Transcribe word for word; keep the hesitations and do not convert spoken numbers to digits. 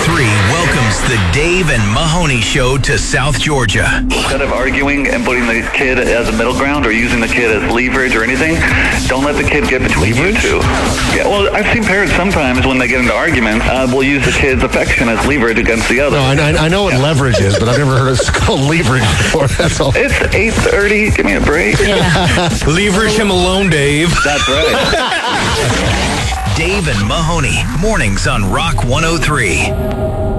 three welcomes the Dave and Mahoney Show to South Georgia. Instead of arguing and putting the kid as a middle ground or using the kid as leverage or anything, don't let the kid get between leverage? you two. Yeah, well, I've seen parents sometimes when they get into arguments, uh, will use the kid's affection as leverage against the other. No, I, I know what yeah. leverage is, but I've never heard it called leverage before. That's all. It's eight thirty. Give me a break. Yeah. Leverage him alone, Dave. That's right. Dave and Mahoney, mornings on Rock one oh three.